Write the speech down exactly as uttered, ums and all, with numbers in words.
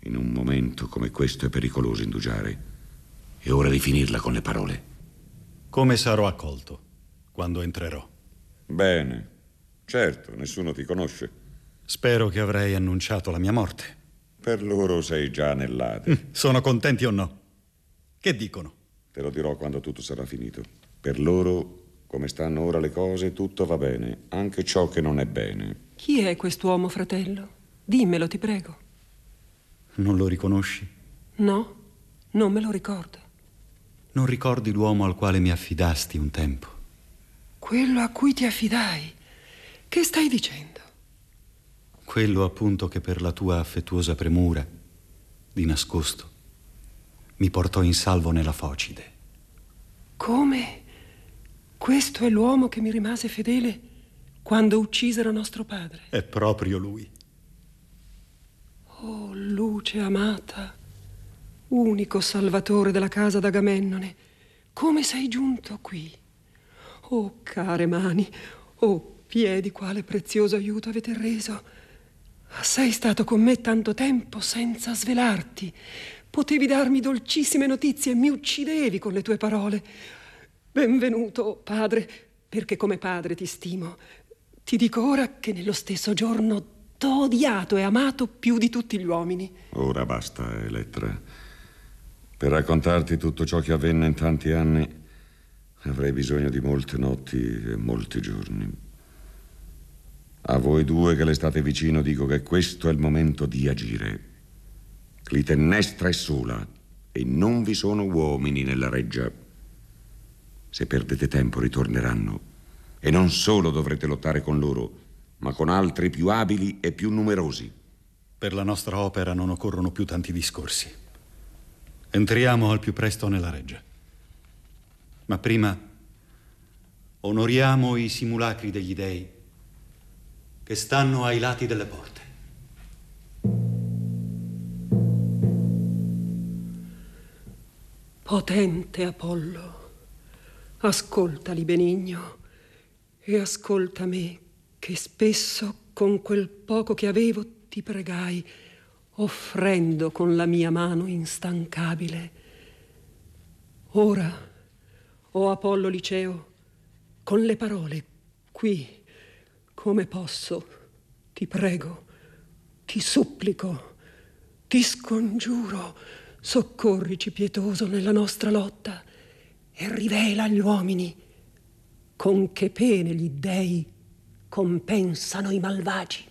In un momento come questo è pericoloso indugiare. È ora di finirla con le parole. Come sarò accolto quando entrerò? Bene, certo, nessuno ti conosce. Spero che avrei annunciato la mia morte. Per loro sei già nell'Ade. Mm, sono contenti o no? Che dicono? Te lo dirò quando tutto sarà finito. Per loro, come stanno ora le cose, tutto va bene, anche ciò che non è bene. Chi è quest'uomo, fratello? Dimmelo, ti prego. Non lo riconosci? No, non me lo ricordo. Non ricordi l'uomo al quale mi affidasti un tempo? Quello a cui ti affidai? Che stai dicendo? Quello appunto che per la tua affettuosa premura, di nascosto, mi portò in salvo nella Focide. Come? Questo è l'uomo che mi rimase fedele quando uccisero nostro padre? È proprio lui. Oh, luce amata, unico salvatore della casa d'Agamennone, come sei giunto qui? Oh, care mani, oh, piedi, quale prezioso aiuto avete reso. Sei stato con me tanto tempo senza svelarti. Potevi darmi dolcissime notizie e mi uccidevi con le tue parole. Benvenuto, padre, perché come padre ti stimo. Ti dico ora che nello stesso giorno t'ho odiato e amato più di tutti gli uomini. Ora basta, Elettra. Per raccontarti tutto ciò che avvenne in tanti anni avrei bisogno di molte notti e molti giorni. A voi due che le state vicino dico che questo è il momento di agire. Clitennestra è sola e non vi sono uomini nella reggia. Se perdete tempo ritorneranno e non solo dovrete lottare con loro, ma con altri più abili e più numerosi. Per la nostra opera non occorrono più tanti discorsi. Entriamo al più presto nella reggia. Ma prima onoriamo i simulacri degli dei che stanno ai lati delle porte. Potente Apollo, ascoltali benigno e ascolta me, che spesso con quel poco che avevo ti pregai, offrendo con la mia mano instancabile. Ora, o Apollo Liceo, con le parole qui, come posso, ti prego, ti supplico, ti scongiuro, soccorrici pietoso nella nostra lotta e rivela agli uomini con che pene gli dèi compensano i malvagi.